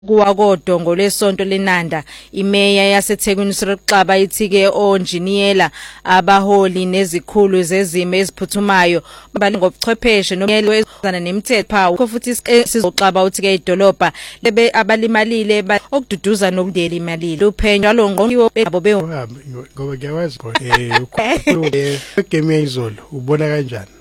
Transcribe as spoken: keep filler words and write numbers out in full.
Kuwa kodongo lesonto leNanda imeya yaseThekwini Xaba ithike onjiniyela abaholi nezikhulu zezimo eziphuthumayo bali ngobuchwepheshe nomyelo ezana nemithetho futhi sizoxaba uthike idolobha lebe abalimalile okududuza nokudeli imalile uphenyo alonqonqiwe abo be ngoba ngiyawazi eh ukhulu game yezolo ubona kanjani.